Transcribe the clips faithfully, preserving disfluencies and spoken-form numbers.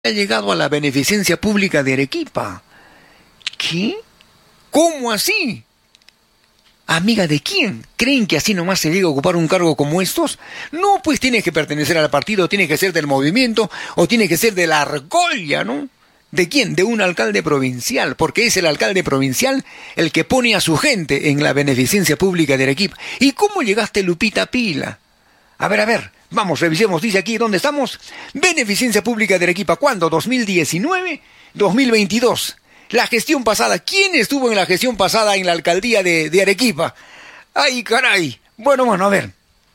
ha llegado a la beneficencia pública de Arequipa. ¿Qué? ¿Cómo así? ¿Amiga de quién? ¿Creen que así nomás se llega a ocupar un cargo como estos? No, pues tienes que pertenecer al partido, tienes que ser del movimiento, o tiene que ser de la argolla, ¿no? ¿De quién? De un alcalde provincial, porque es el alcalde provincial el que pone a su gente en la beneficencia pública de Arequipa. ¿Y cómo llegaste, Lupita Pila? A ver, a ver, vamos, revisemos, dice aquí, ¿dónde estamos? Beneficencia pública de Arequipa, ¿cuándo? ¿dos mil diecinueve? ¿dos mil veintidós? La gestión pasada, ¿quién estuvo en la gestión pasada en la alcaldía de, de Arequipa? ¡Ay, caray! Bueno, bueno, a ver.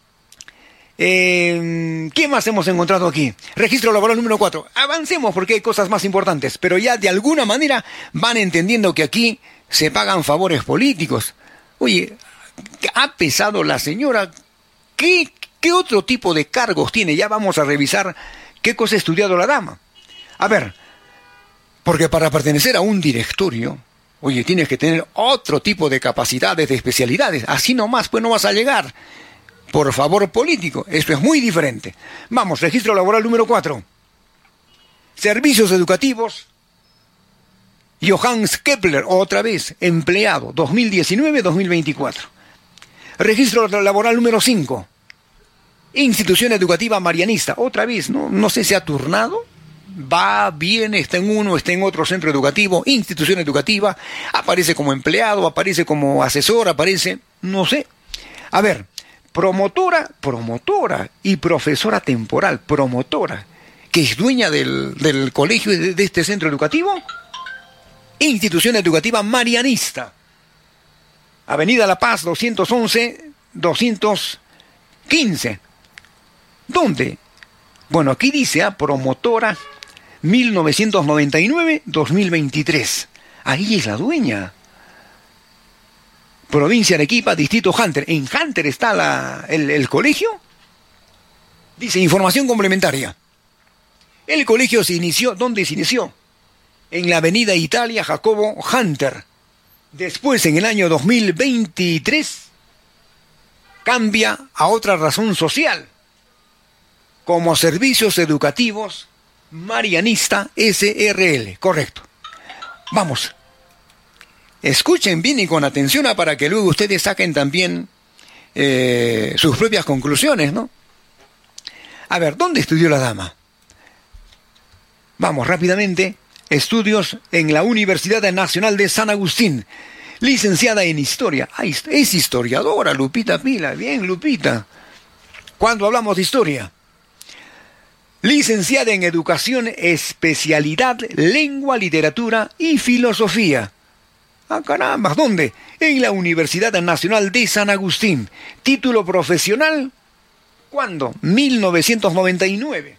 Eh, ¿Qué más hemos encontrado aquí? Registro laboral número cuatro. Avancemos porque hay cosas más importantes, pero ya de alguna manera van entendiendo que aquí se pagan favores políticos. Oye, ha pesado la señora. ¿Qué, qué otro tipo de cargos tiene? Ya vamos a revisar qué cosa ha estudiado la dama. A ver, porque para pertenecer a un directorio, oye, tienes que tener otro tipo de capacidades, de especialidades. Así nomás, pues no vas a llegar. Por favor político, esto es muy diferente. Vamos, registro laboral número cuatro. Servicios educativos. Johannes Kepler, otra vez, empleado, dos mil diecinueve a dos mil veinticuatro. Registro laboral número cinco. Institución educativa marianista, otra vez, no, no sé si ha turnado. Va, viene, está en uno, está en otro centro educativo, institución educativa, aparece como empleado, aparece como asesor, aparece, no sé. A ver, promotora, promotora y profesora temporal, promotora, que es dueña del, del colegio de, de este centro educativo, institución educativa marianista, Avenida La Paz, doscientos once, doscientos quince. ¿Dónde? Bueno, aquí dice, ah, promotora, mil novecientos noventa y nueve a dos mil veintitrés. Ahí es la dueña. Provincia de Arequipa, distrito Hunter. En Hunter está la, el, el colegio. Dice, información complementaria. El colegio se inició, ¿dónde se inició? En la avenida Italia Jacobo Hunter. Después, en el año dos mil veintitrés, cambia a otra razón social, como Servicios Educativos Marianista S R L. Correcto. Vamos. Escuchen bien y con atención para que luego ustedes saquen también eh, sus propias conclusiones, ¿no? A ver, ¿dónde estudió la dama? Vamos, rápidamente. Estudios en la Universidad Nacional de San Agustín. Licenciada en Historia. Ah, es historiadora, Lupita Pila. Bien, Lupita. ¿Cuándo hablamos de historia? Licenciada en Educación, especialidad Lengua, Literatura y Filosofía. Ah, caramba, ¿dónde? En la Universidad Nacional de San Agustín. Título profesional, ¿cuándo? mil novecientos noventa y nueve.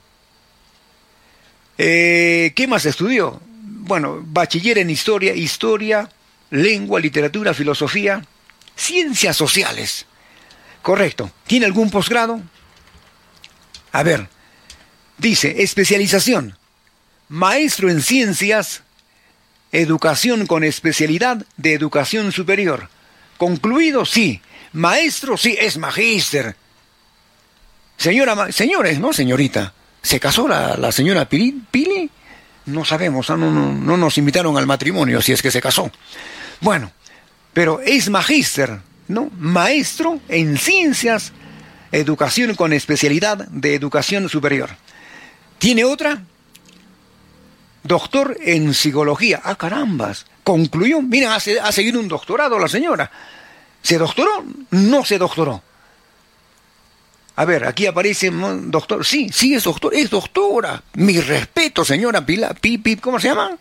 Eh, ¿Qué más estudió? Bueno, bachiller en Historia, Historia, Lengua, Literatura, Filosofía, Ciencias Sociales. Correcto. ¿Tiene algún posgrado? A ver, dice, especialización, maestro en Ciencias, Educación con especialidad de Educación Superior. ¿Concluido? Sí. Maestro, sí, es magíster. Señora, señores, ¿no, señorita? ¿Se casó la, la señora Pili? ¿Pili? No sabemos, no, no, no nos invitaron al matrimonio, si es que se casó. Bueno, pero es magíster, ¿no? Maestro en Ciencias, Educación con especialidad de Educación Superior. ¿Tiene otra? Doctor en Psicología. ¡Ah, carambas! Concluyó. Mira, ha, ha seguido un doctorado la señora. ¿Se doctoró? No se doctoró. A ver, aquí aparece doctor. Sí, sí es doctor, es doctora. Mi respeto, señora Pila, Pi, Pi, ¿cómo se llama?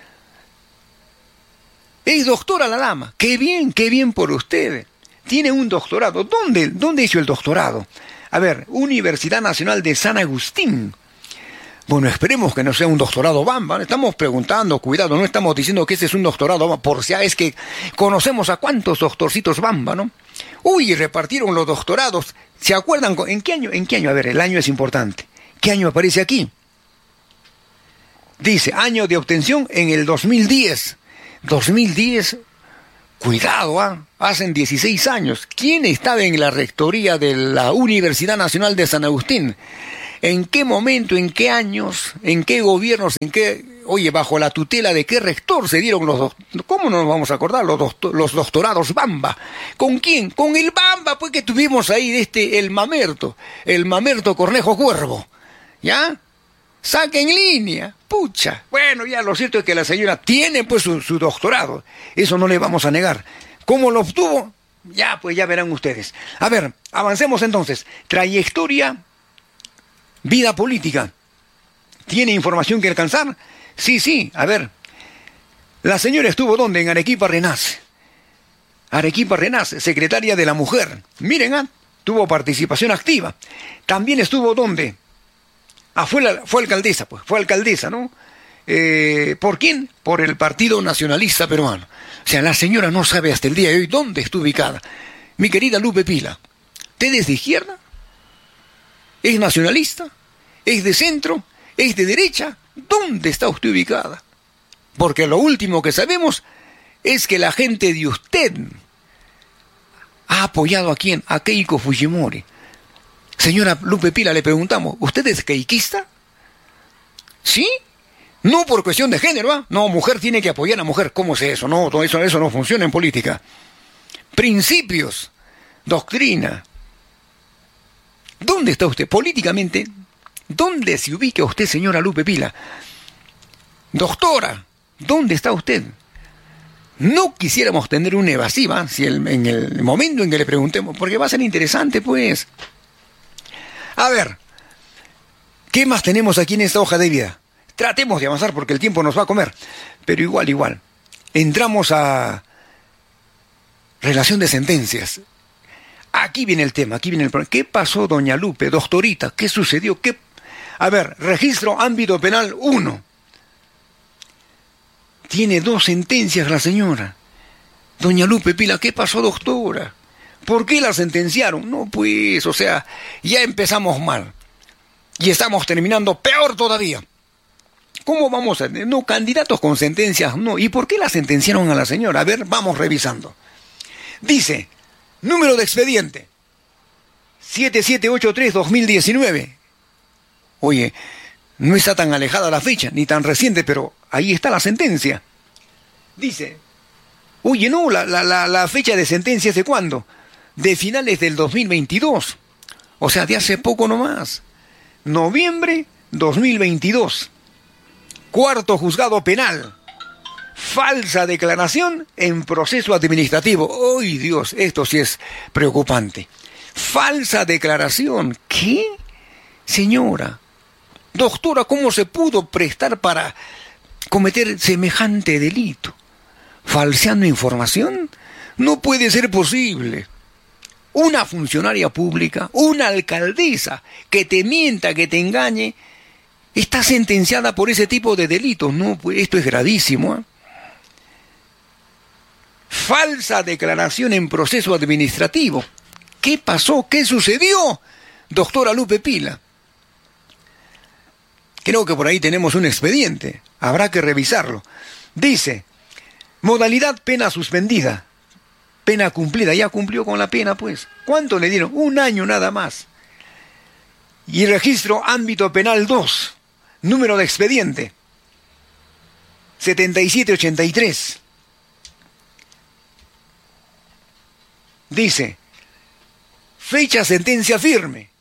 Es doctora la dama. Qué bien, qué bien por usted. Tiene un doctorado. ¿Dónde, dónde hizo el doctorado? A ver, Universidad Nacional de San Agustín. Bueno, esperemos que no sea un doctorado bamba. Estamos preguntando, cuidado, no estamos diciendo que ese es un doctorado bamba, por si es que conocemos a cuántos doctorcitos bamba, ¿no? Uy, repartieron los doctorados. ¿Se acuerdan? ¿En qué año? ¿En qué año? A ver, el año es importante. ¿Qué año aparece aquí? Dice, año de obtención en el dos mil diez. dos mil diez, cuidado, ¿ah? Hacen dieciséis años. ¿Quién estaba en la rectoría de la Universidad Nacional de San Agustín? ¿En qué momento, en qué años, en qué gobiernos, en qué, oye, bajo la tutela de qué rector se dieron los dos? ¿Cómo no nos vamos a acordar? Los, doctor, los doctorados Bamba. ¿Con quién? Con el Bamba, pues que tuvimos ahí de este, el Mamerto, el Mamerto Cornejo Cuervo. ¿Ya? Saca en línea, pucha. Bueno, ya lo cierto es que la señora tiene pues su, su doctorado. Eso no le vamos a negar. ¿Cómo lo obtuvo? Ya, pues ya verán ustedes. A ver, avancemos entonces. Trayectoria, vida política. ¿Tiene información que alcanzar? Sí, sí, a ver. La señora estuvo ¿dónde? En Arequipa Renace. Arequipa Renace, secretaria de la Mujer. Miren, ¿ah? Tuvo participación activa. También estuvo ¿dónde? Ah, fue, la, fue alcaldesa, pues, fue alcaldesa, ¿no? Eh, ¿Por quién? Por el Partido Nacionalista Peruano. O sea, la señora no sabe hasta el día de hoy dónde está ubicada. Mi querida Lupe Pila, ¿usted es de izquierda? ¿Es nacionalista? ¿Es de centro? ¿Es de derecha? ¿Dónde está usted ubicada? Porque lo último que sabemos es que la gente de usted ha apoyado a quién, a Keiko Fujimori. Señora Lupe Pila, le preguntamos, ¿usted es keikista? ¿Sí? No por cuestión de género, ¿ah? No, mujer tiene que apoyar a mujer. ¿Cómo es eso? No, todo eso, eso no funciona en política. Principios, doctrina. ¿Dónde está usted? Políticamente, ¿dónde se ubica usted, señora Lupe Pila? Doctora, ¿dónde está usted? No quisiéramos tener una evasiva si el, en el momento en que le preguntemos, porque va a ser interesante, pues. A ver, ¿qué más tenemos aquí en esta hoja de vida? Tratemos de avanzar porque el tiempo nos va a comer. Pero igual, igual. Entramos a relación de sentencias. Aquí viene el tema, aquí viene el problema. ¿Qué pasó, doña Lupe, doctorita? ¿Qué sucedió? ¿Qué? A ver, registro ámbito penal uno. Tiene dos sentencias la señora. Doña Lupe Pila, ¿qué pasó, doctora? ¿Por qué la sentenciaron? No, pues, o sea, ya empezamos mal. Y estamos terminando peor todavía. ¿Cómo vamos a...? No, candidatos con sentencias, no. ¿Y por qué la sentenciaron a la señora? A ver, vamos revisando. Dice, número de expediente, siete siete ocho tres guión dos mil diecinueve. Oye, no está tan alejada la fecha, ni tan reciente, pero ahí está la sentencia. Dice, oye, no, la, la, la, la fecha de sentencia es de cuándo? De finales del dos mil veintidós. O sea, de hace poco nomás. Noviembre dos mil veintidós. Cuarto juzgado penal. Falsa declaración en proceso administrativo. ¡Ay, Dios! Esto sí es preocupante. Falsa declaración. ¿Qué? Señora, doctora, ¿cómo se pudo prestar para cometer semejante delito? ¿Falseando información? No puede ser posible. Una funcionaria pública, una alcaldesa, que te mienta, que te engañe, está sentenciada por ese tipo de delitos. No, pues esto es gravísimo, ¿eh? Falsa declaración en proceso administrativo. ¿Qué pasó? ¿Qué sucedió, doctora Lupe Pila? Creo que por ahí tenemos un expediente. Habrá que revisarlo. Dice, modalidad pena suspendida. Pena cumplida. Ya cumplió con la pena, pues. ¿Cuánto le dieron? Un año nada más. Y registro ámbito penal dos. Número de expediente setenta y siete ochenta y tres. Dice, fecha sentencia firme,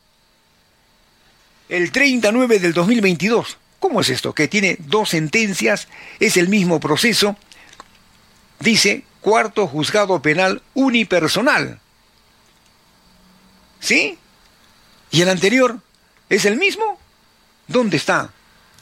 el treinta nueve del dos mil veintidós. ¿Cómo es esto? Que tiene dos sentencias, es el mismo proceso. Dice, cuarto juzgado penal unipersonal. ¿Sí? ¿Y el anterior es el mismo? ¿Dónde está?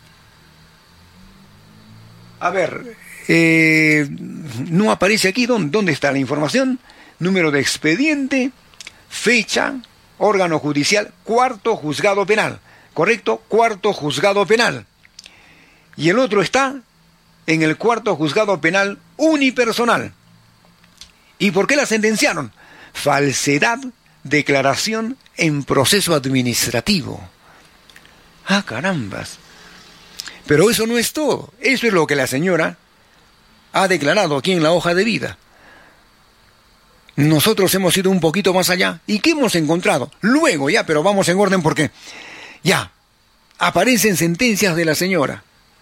A ver, eh, no aparece aquí. ¿Dónde, ¿Dónde está la información? Número de expediente, fecha, órgano judicial, cuarto juzgado penal. ¿Correcto? Cuarto juzgado penal. Y el otro está en el cuarto juzgado penal unipersonal. ¿Y por qué la sentenciaron? Falsedad, declaración en proceso administrativo. Ah, carambas. Pero eso no es todo. Eso es lo que la señora ha declarado aquí en la hoja de vida. Nosotros hemos ido un poquito más allá. ¿Y qué hemos encontrado? Luego ya, pero vamos en orden porque... Ya, aparecen sentencias de la señora.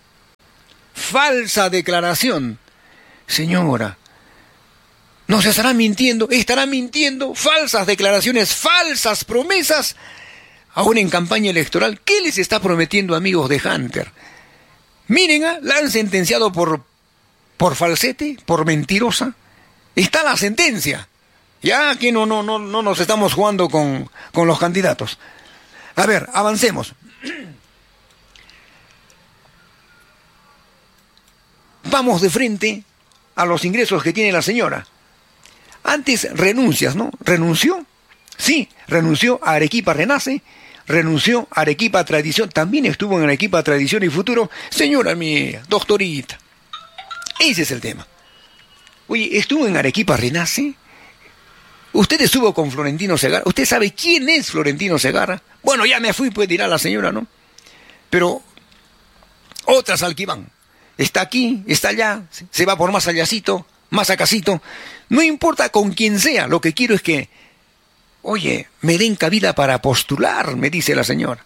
Falsa declaración. Señora, ¿no se estará mintiendo? ¿Estará mintiendo? Falsas declaraciones, falsas promesas. Ahora en campaña electoral, ¿qué les está prometiendo, amigos de Hunter? Miren, ¿eh? La han sentenciado por, por falsete, por mentirosa. Está la sentencia. Ya aquí no, no, no, no nos estamos jugando con, con los candidatos. A ver, avancemos. Vamos de frente a los ingresos que tiene la señora. Antes renuncias, ¿no? ¿Renunció? Sí, renunció a Arequipa Renace, renunció a Arequipa Tradición, también estuvo en Arequipa Tradición y Futuro. Señora mía, doctorita, ese es el tema. Oye, ¿estuvo en Arequipa Renace? ¿Usted estuvo con Florentino Segarra? ¿Usted sabe quién es Florentino Segarra? Bueno, ya me fui, pues dirá la señora, ¿no? Pero otras al que van. Está aquí, está allá, se va por más allácito, más acasito. No importa con quién sea, lo que quiero es que, oye, me den cabida para postular, me dice la señora.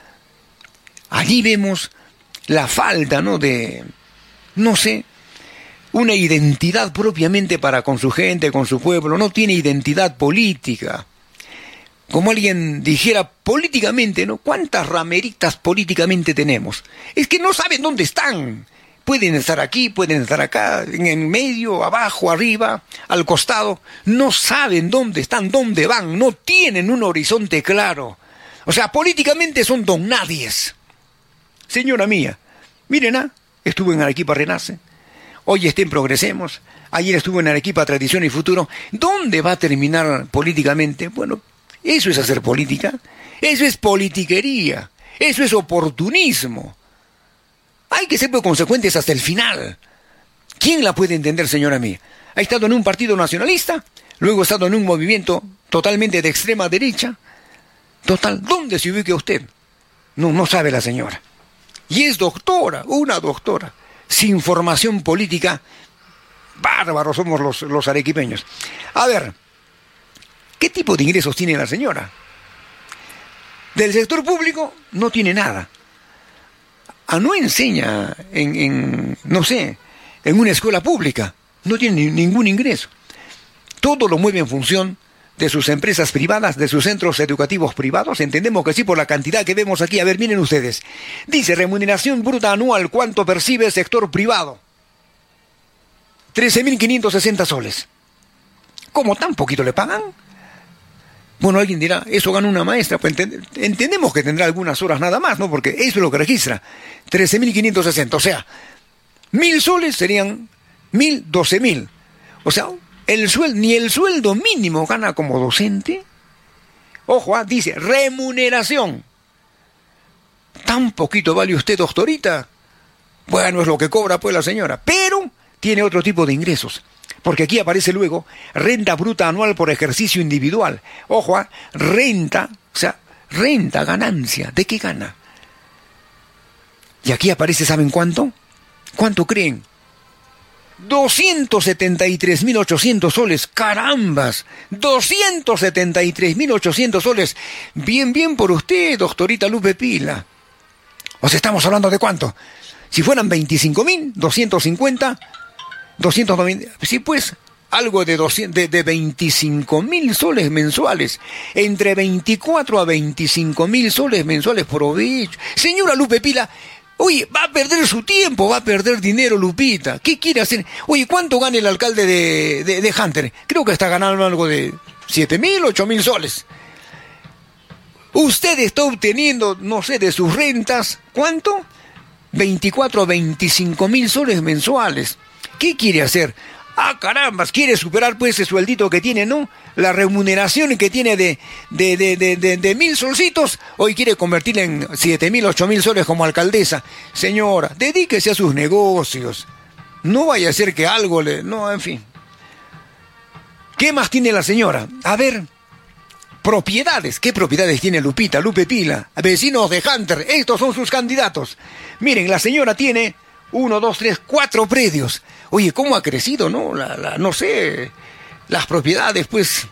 Allí vemos la falta, ¿no? De, no sé, una identidad propiamente para con su gente, con su pueblo. No tiene identidad política. Como alguien dijera políticamente, ¿no? ¿Cuántas rameritas políticamente tenemos? Es que no saben dónde están. Pueden estar aquí, pueden estar acá, en el medio, abajo, arriba, al costado. No saben dónde están, dónde van. No tienen un horizonte claro. O sea, políticamente son don nadies. Señora mía, miren, ¿ah? Estuvo en Arequipa Renace. Hoy está en Progresemos. Ayer estuvo en Arequipa Tradición y Futuro. ¿Dónde va a terminar políticamente? Bueno, eso es hacer política. Eso es politiquería. Eso es oportunismo. Hay que ser consecuentes hasta el final. ¿Quién la puede entender, señora mía? Ha estado en un partido nacionalista, luego ha estado en un movimiento totalmente de extrema derecha. Total, ¿dónde se ubica usted? No, no sabe la señora. Y es doctora, una doctora, sin formación política. Bárbaros somos los, los arequipeños. A ver, ¿qué tipo de ingresos tiene la señora? Del sector público no tiene nada. Ah, no enseña en, en, no sé, en una escuela pública. No tiene ni, ningún ingreso. Todo lo mueve en función de sus empresas privadas, de sus centros educativos privados. Entendemos que sí, por la cantidad que vemos aquí. A ver, miren ustedes. Dice, remuneración bruta anual, ¿cuánto percibe el sector privado? trece mil quinientos sesenta soles. ¿Cómo tan poquito le pagan? Bueno, alguien dirá, eso gana una maestra. Pues ent entendemos que tendrá algunas horas nada más, ¿no? Porque eso es lo que registra. trece mil quinientos sesenta. O sea, mil soles serían mil, doce mil. O sea, el sueldo, ni el sueldo mínimo gana como docente. Ojo, ¿ah? Dice, remuneración. ¿Tan poquito vale usted, doctorita? Bueno, es lo que cobra pues la señora. Pero tiene otro tipo de ingresos. Porque aquí aparece luego renta bruta anual por ejercicio individual. Ojo, ¿eh? Renta, o sea, renta, ganancia. ¿De qué gana? Y aquí aparece, ¿saben cuánto? ¿Cuánto creen? doscientos setenta y tres mil ochocientos soles. ¡Carambas! doscientos setenta y tres mil ochocientos soles. Bien, bien por usted, doctorita Lupe Pila. O sea, estamos hablando de cuánto. Si fueran veinticinco mil, doscientos cincuenta... doscientos noventa, sí pues, algo de, doscientos, de, de veinticinco mil soles mensuales, entre veinticuatro a veinticinco mil soles mensuales, provecho. Señora Lupe Pila, oye, va a perder su tiempo, va a perder dinero, Lupita. ¿Qué quiere hacer? Oye, ¿cuánto gana el alcalde de, de, de Hunter? Creo que está ganando algo de siete mil, ocho mil soles. Usted está obteniendo, no sé, de sus rentas, ¿cuánto? veinticuatro a veinticinco mil soles mensuales. ¿Qué quiere hacer? Ah, carambas, quiere superar pues ese sueldito que tiene, ¿no? La remuneración que tiene de, de, de, de, de, de mil solcitos, hoy quiere convertirla en siete mil, ocho mil soles como alcaldesa. Señora, dedíquese a sus negocios. No vaya a ser que algo le... No, en fin. ¿Qué más tiene la señora? A ver, propiedades. ¿Qué propiedades tiene Lupita, Lupe Pila? Vecinos de Hunter, estos son sus candidatos. Miren, la señora tiene... Uno, dos, tres, cuatro predios. Oye, ¿cómo ha crecido, no? La, la, no sé, las propiedades, pues.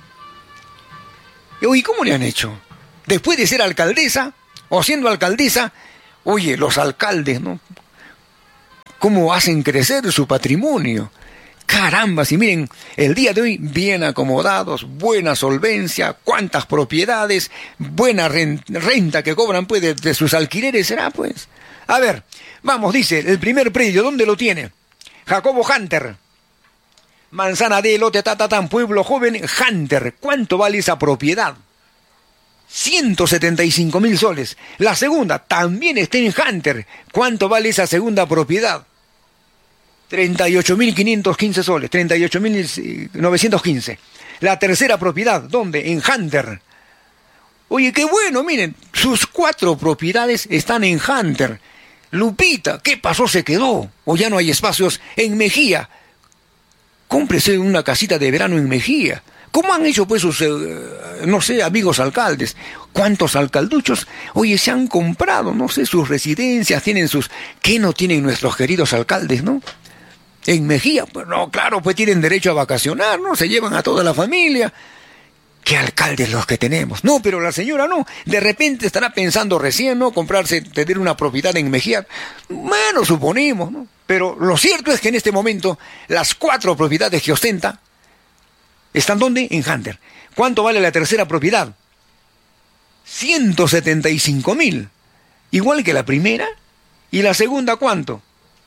Oye, ¿cómo le han hecho? Después de ser alcaldesa, o siendo alcaldesa, Oye, los alcaldes, ¿no? ¿Cómo hacen crecer su patrimonio? Caramba, si miren, el día de hoy bien acomodados, buena solvencia, cuántas propiedades, buena renta que cobran pues de, de sus alquileres, será pues. A ver, vamos, dice, el primer predio, ¿dónde lo tiene? Jacobo Hunter. Manzana de lote, tatatán, pueblo joven, Hunter. ¿Cuánto vale esa propiedad? ciento setenta y cinco mil soles. La segunda también está en Hunter. ¿Cuánto vale esa segunda propiedad? treinta y ocho mil quinientos quince soles, treinta y ocho mil novecientos quince. La tercera propiedad, ¿dónde? En Hunter. Oye, qué bueno, miren, sus cuatro propiedades están en Hunter. Lupita, ¿qué pasó? ¿Se quedó? ¿O ya no hay espacios en Mejía? Cómprese una casita de verano en Mejía. ¿Cómo han hecho pues sus, eh, no sé, amigos alcaldes? ¿Cuántos alcalduchos? Oye, se han comprado, no sé, sus residencias, tienen sus... ¿Qué no tienen nuestros queridos alcaldes, no? En Mejía, pues no, claro, pues tienen derecho a vacacionar, ¿no? Se llevan a toda la familia. ¿Qué alcaldes los que tenemos? No, pero la señora no. De repente estará pensando recién, ¿no? Comprarse, tener una propiedad en Mejía. Bueno, suponemos, ¿no? Pero lo cierto es que en este momento, las cuatro propiedades que ostenta, ¿están dónde? En Hunter. ¿Cuánto vale la tercera propiedad? ciento setenta y cinco mil. Igual que la primera. ¿Y la segunda cuánto?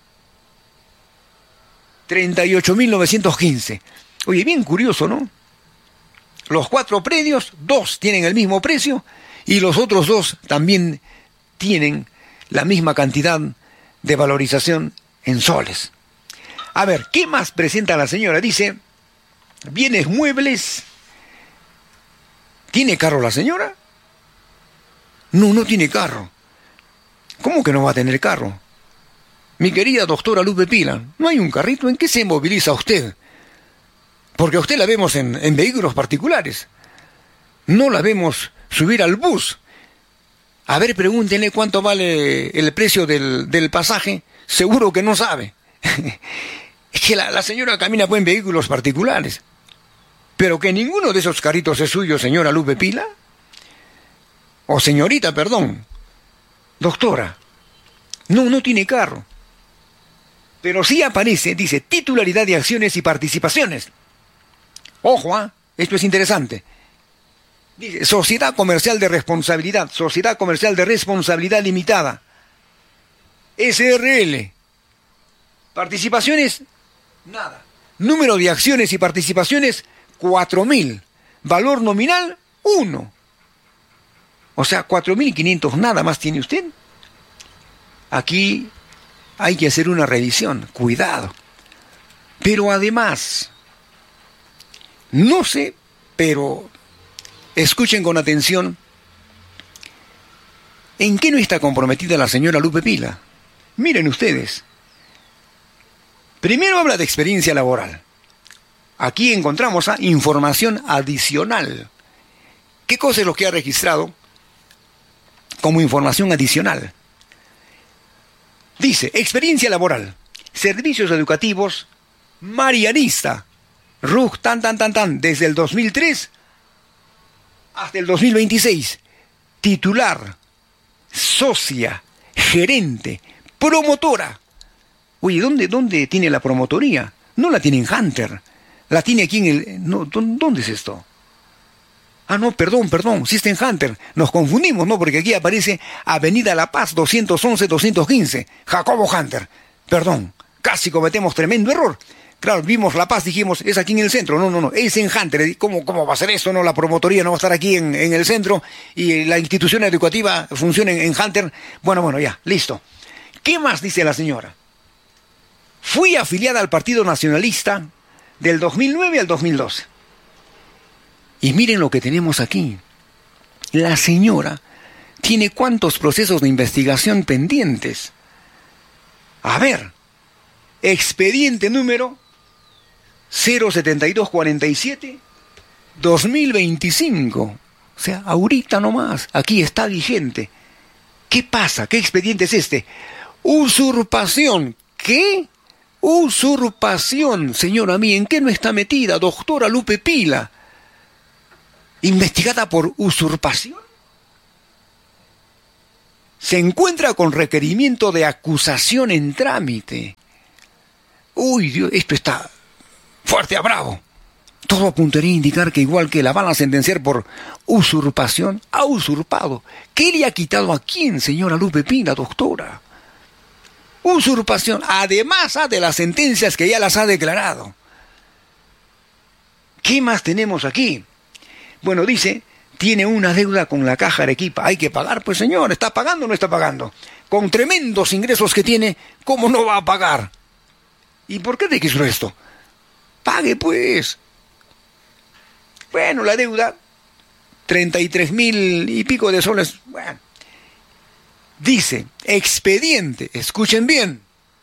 treinta y ocho mil novecientos quince. Oye, bien curioso, ¿no? Los cuatro predios, dos tienen el mismo precio y los otros dos también tienen la misma cantidad de valorización en soles. A ver, ¿qué más presenta la señora? Dice, bienes muebles. ¿Tiene carro la señora? No, no tiene carro. ¿Cómo que no va a tener carro? Mi querida doctora Lupe Pila, ¿no hay un carrito? ¿En qué se moviliza usted? Porque a usted la vemos en, en vehículos particulares. No la vemos subir al bus. A ver, pregúntenle cuánto vale el precio del, del pasaje. Seguro que no sabe. Es que la, la señora camina pues en vehículos particulares. Pero que ninguno de esos carritos es suyo, señora Lupe Pila. O señorita, perdón. Doctora. No, no tiene carro. Pero sí aparece, dice, titularidad de acciones y participaciones. Ojo, ¿eh? Esto es interesante. Dice, sociedad comercial de responsabilidad, sociedad comercial de responsabilidad limitada. S R L. Participaciones, nada. Número de acciones y participaciones, cuatro mil. Valor nominal, uno. O sea, cuatro mil quinientos nada más tiene usted. Aquí hay que hacer una revisión, cuidado. Pero además, no sé, pero escuchen con atención, ¿en qué no está comprometida la señora Lupe Pila? Miren ustedes. Primero habla de experiencia laboral. Aquí encontramos a información adicional. ¿Qué cosa es lo que ha registrado como información adicional? Dice, experiencia laboral, servicios educativos, marianista, R U G, tan, tan, tan, tan, desde el dos mil tres hasta el dos mil veintiséis, titular, socia, gerente, promotora. Oye, ¿dónde, dónde tiene la promotoría? No la tiene en Hunter, la tiene aquí en el... No, ¿dónde es esto? Ah, no, perdón, perdón, sí está en Hunter. Nos confundimos, ¿no? Porque aquí aparece Avenida La Paz, doscientos once, doscientos quince. Jacobo Hunter. Perdón, casi cometemos tremendo error. Claro, vimos La Paz, dijimos, es aquí en el centro. No, no, no, es en Hunter. ¿Cómo, cómo va a ser eso? No, la promotoría no va a estar aquí en, en el centro y la institución educativa funciona en, en Hunter. Bueno, bueno, ya, listo. ¿Qué más dice la señora? Fui afiliada al Partido Nacionalista del dos mil nueve al dos mil doce. Y miren lo que tenemos aquí. La señora tiene cuántos procesos de investigación pendientes. A ver, expediente número cero setenta y dos cuarenta y siete dos mil veinticinco. O sea, ahorita nomás, aquí está vigente. ¿Qué pasa? ¿Qué expediente es este? Usurpación. ¿Qué? Usurpación, señora mía. ¿En qué no está metida, doctora Lupe Pila? ¿Investigada por usurpación? se encuentra con requerimiento de acusación en trámite. Uy, Dios, esto está fuerte a bravo. Todo apuntaría a indicar que igual que la van a sentenciar por usurpación, ha usurpado. ¿Qué le ha quitado a quién, señora Lupe Pina, doctora? Usurpación, además de las sentencias que ya las ha declarado. ¿Qué más tenemos aquí? Bueno, dice, tiene una deuda con la Caja Arequipa. Hay que pagar, pues señor, ¿está pagando o no está pagando? Con tremendos ingresos que tiene, ¿cómo no va a pagar? ¿Y por qué te quiso esto? Pague, pues. Bueno, la deuda, treinta y tres mil y pico de soles. Bueno. Dice, expediente, escuchen bien,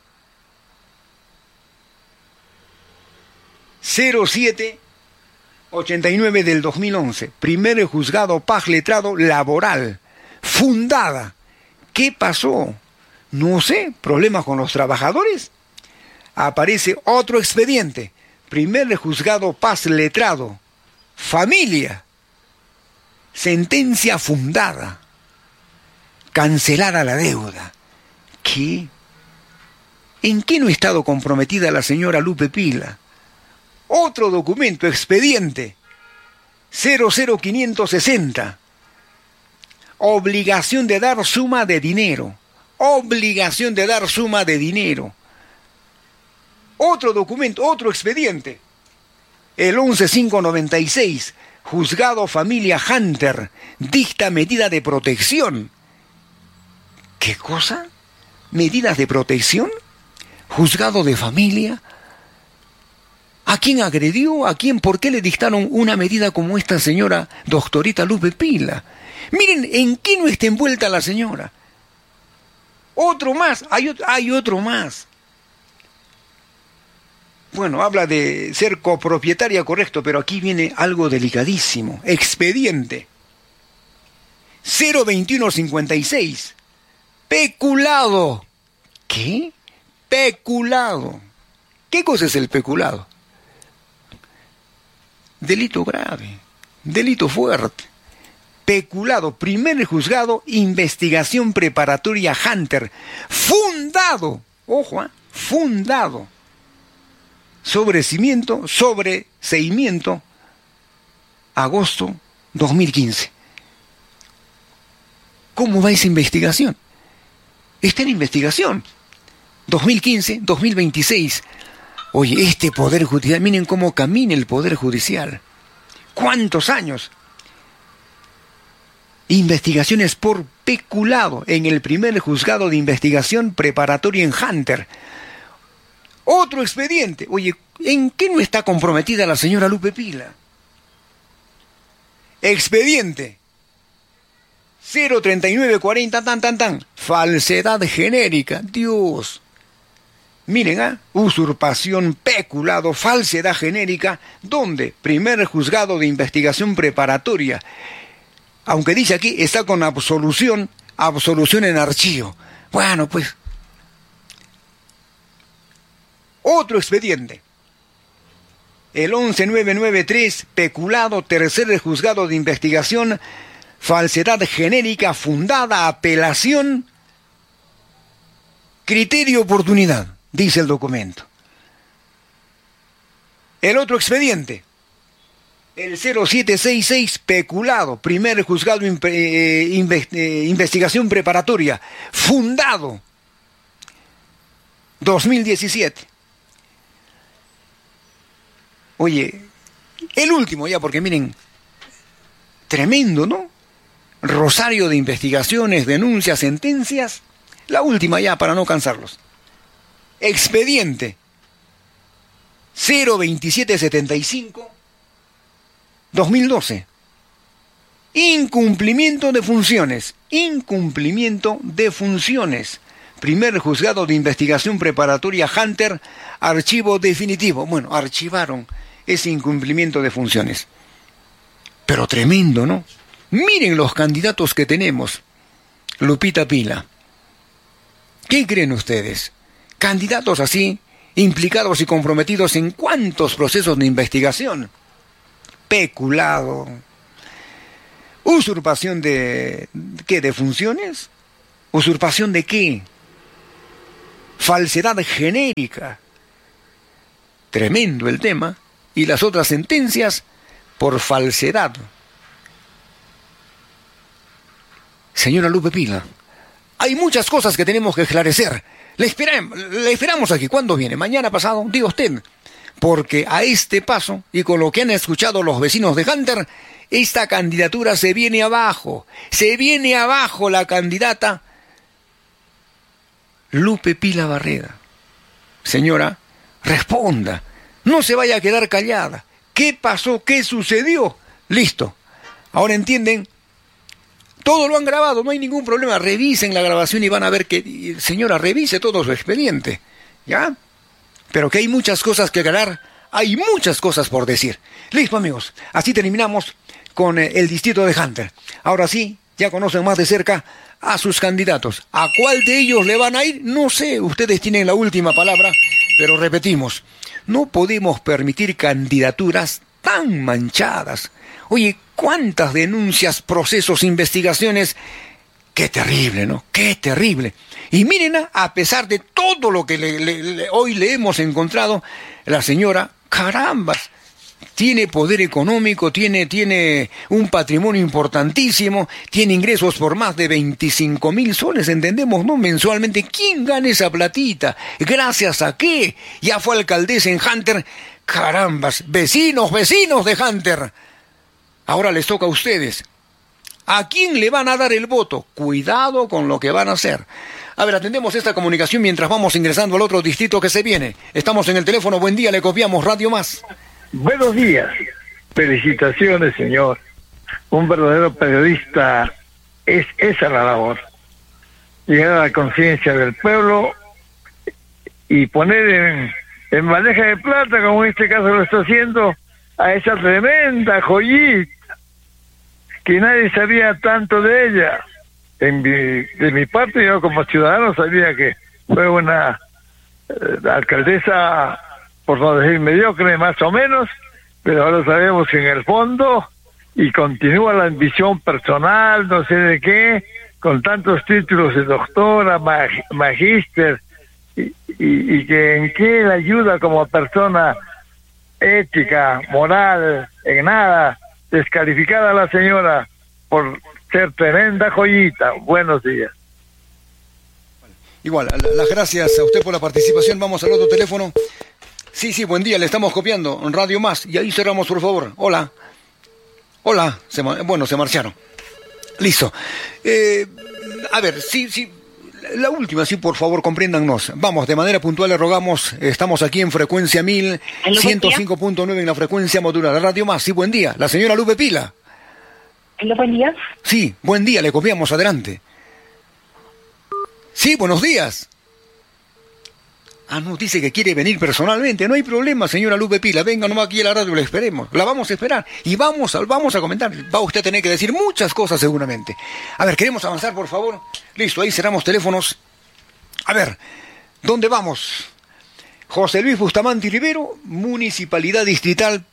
cero siete ochenta y nueve del dos mil once, primer juzgado Paz Letrado Laboral, fundada. ¿Qué pasó? No sé, ¿problemas con los trabajadores? Aparece otro expediente, primer juzgado Paz Letrado, familia, sentencia fundada, cancelada la deuda. ¿Qué? ¿En qué no ha estado comprometida la señora Lupe Pila? Otro documento, expediente, cero cero quinientos sesenta, obligación de dar suma de dinero, obligación de dar suma de dinero. Otro documento, otro expediente, el once mil quinientos noventa y seis, juzgado familia Hunter, dicta medida de protección. ¿Qué cosa? ¿Medidas de protección? ¿Juzgado de familia? ¿A quién agredió? ¿A quién? ¿Por qué le dictaron una medida como esta señora doctorita Lupe Pila? Miren, ¿en qué no está envuelta la señora? Otro más, hay otro, hay otro más. Bueno, habla de ser copropietaria, correcto, pero aquí viene algo delicadísimo. Expediente cero veintiuno cincuenta y seis. Peculado. ¿Qué? Peculado. ¿Qué cosa es el peculado? Delito grave, delito fuerte. Peculado, primer juzgado, investigación preparatoria Hunter, fundado, ojo, ¿eh? fundado, sobrecimiento, sobreseimiento, agosto dos mil quince. ¿Cómo va esa investigación? Está en investigación. dos mil quince, dos mil veintiséis. Oye, este Poder Judicial, miren cómo camina el Poder Judicial. ¿Cuántos años? Investigaciones por peculado en el primer juzgado de investigación preparatoria en Hunter. Otro expediente. Oye, ¿en qué no está comprometida la señora Lupe Pila? Expediente cero treinta y nueve cuarenta, tan, tan, tan. Falsedad genérica. Dios. Miren, ¿ah? Usurpación, peculado, falsedad genérica. ¿Dónde? Primer juzgado de investigación preparatoria. Aunque dice aquí, está con absolución, absolución en archivo. Bueno, pues. Otro expediente. El once mil novecientos noventa y tres, peculado, tercer juzgado de investigación, falsedad genérica, fundada, apelación, criterio, oportunidad, dice el documento. El otro expediente. El cero siete sesenta y seis, peculado, primer juzgado de eh, inve eh, investigación preparatoria, fundado, dos mil diecisiete. Oye, el último ya, porque miren, tremendo, ¿no? Rosario de investigaciones, denuncias, sentencias. La última ya, para no cansarlos. Expediente cero veintisiete setenta y cinco, dos mil doce. Incumplimiento de funciones. Incumplimiento de funciones. Primer juzgado de investigación preparatoria Hunter, archivo definitivo. Bueno, archivaron ese incumplimiento de funciones. Pero tremendo, ¿no? Miren los candidatos que tenemos. Lupita Pila. ¿Qué creen ustedes? Candidatos así, implicados y comprometidos en cuántos procesos de investigación. Peculado. Usurpación de, ¿qué? ¿De funciones? ¿Usurpación de qué? Falsedad genérica. Tremendo el tema. Y las otras sentencias por falsedad. Señora Lupe Pila, hay muchas cosas que tenemos que esclarecer. Le, esperamos, le esperamos aquí. ¿Cuándo viene? ¿Mañana, pasado? Diga usted. Porque a este paso, y con lo que han escuchado los vecinos de Hunter, esta candidatura se viene abajo. Se viene abajo la candidata Lupe Pila Barreda. Señora, responda. No se vaya a quedar callada. ¿Qué pasó? ¿Qué sucedió? Listo. Ahora entienden. Todo lo han grabado, no hay ningún problema. Revisen la grabación y van a ver que... Señora, revise todo su expediente. ¿Ya? Pero que hay muchas cosas que ganar. Hay muchas cosas por decir. Listo, amigos. Así terminamos con el distrito de Hunter. Ahora sí, ya conocen más de cerca a sus candidatos. ¿A cuál de ellos le van a ir? No sé, ustedes tienen la última palabra, pero repetimos, no podemos permitir candidaturas tan manchadas. Oye, ¿cuántas denuncias, procesos, investigaciones? Qué terrible, ¿no? Qué terrible. Y miren, a pesar de todo lo que le, le, le, hoy le hemos encontrado, la señora, carambas, tiene poder económico, tiene, tiene un patrimonio importantísimo, tiene ingresos por más de veinticinco mil soles, entendemos, ¿no? Mensualmente. ¿Quién gana esa platita? ¿Gracias a qué? Ya fue alcaldesa en Hunter. Carambas, vecinos, vecinos de Hunter. Ahora les toca a ustedes. ¿A quién le van a dar el voto? Cuidado con lo que van a hacer. A ver, atendemos esta comunicación mientras vamos ingresando al otro distrito que se viene. Estamos en el teléfono. Buen día, le copiamos Radio Más. Buenos días. Felicitaciones, señor. Un verdadero periodista es esa la labor. Llegar a la conciencia del pueblo y poner en, en bandeja de plata, como en este caso lo está haciendo, a esa tremenda joyita que nadie sabía tanto de ella. En mi, de mi parte, yo como ciudadano sabía que fue una eh, alcaldesa, por no decir mediocre, más o menos, pero ahora sabemos que en el fondo, y continúa la ambición personal, no sé de qué, con tantos títulos de doctora, mag, magíster, y, y, y que en qué le ayuda como persona ética, moral, en nada, descalificada la señora por ser tremenda joyita. Buenos días. Igual, las gracias a usted por la participación. Vamos al otro teléfono. Sí, sí, buen día, le estamos copiando Radio Más. Y ahí cerramos, por favor. Hola. Hola. Se, bueno, se marcharon. Listo. Eh, a ver, sí, sí. La última, sí, por favor, compréndannos. Vamos, de manera puntual le rogamos. Estamos aquí en frecuencia mil, ciento cinco punto nueve en la frecuencia modulada. Radio Más, sí, buen día. La señora Lupe Pila. ¿Hola, buen día? Sí, buen día, le copiamos, adelante. Sí, buenos días. Ah, no, dice que quiere venir personalmente. No hay problema, señora Lupe Pila. Venga nomás aquí a la radio, le esperemos. La vamos a esperar. Y vamos a, vamos a comentar. Va usted a tener que decir muchas cosas seguramente. A ver, queremos avanzar, por favor. Listo, ahí cerramos teléfonos. A ver, ¿dónde vamos? José Luis Bustamante y Rivero, Municipalidad Distrital.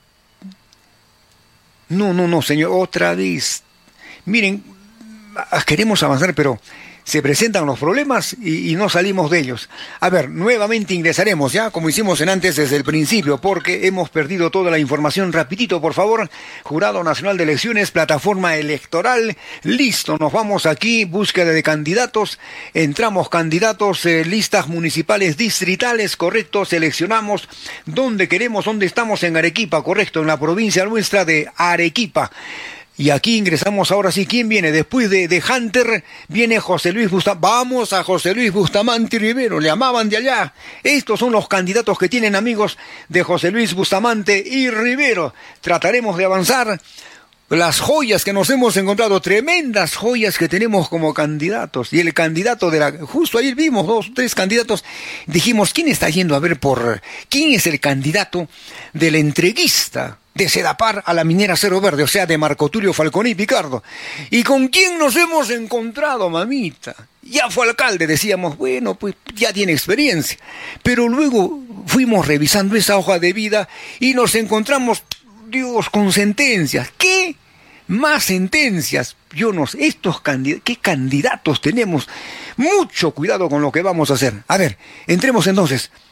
No, no, no, señor, otra vez. Miren, queremos avanzar, pero se presentan los problemas y, y no salimos de ellos. A ver, nuevamente ingresaremos ya, como hicimos en antes desde el principio, porque hemos perdido toda la información. Rapidito, por favor. Jurado Nacional de Elecciones, plataforma electoral. Listo, nos vamos aquí, búsqueda de candidatos. Entramos candidatos, eh, listas municipales distritales, correcto. Seleccionamos dónde queremos, dónde estamos en Arequipa, correcto, en la provincia nuestra de Arequipa. Y aquí ingresamos ahora sí. ¿Quién viene? Después de, de Hunter viene José Luis Bustamante. Vamos a José Luis Bustamante y Rivero. Le amaban de allá. Estos son los candidatos que tienen, amigos, de José Luis Bustamante y Rivero. Trataremos de avanzar. Las joyas que nos hemos encontrado, tremendas joyas que tenemos como candidatos. Y el candidato de la... Justo ayer vimos dos, tres candidatos. Dijimos, ¿quién está yendo a ver por... ¿Quién es el candidato del entreguista de Sedapar a la minera Cerro Verde? O sea, de Marco Tulio Falconi y Picardo. ¿Y con quién nos hemos encontrado, mamita? Ya fue alcalde, decíamos, bueno, pues ya tiene experiencia. Pero luego fuimos revisando esa hoja de vida y nos encontramos, Dios, con sentencias. ¿Qué? más sentencias. Yo no sé, estos candidatos, ¿qué candidatos tenemos? Mucho cuidado con lo que vamos a hacer. A ver, entremos entonces.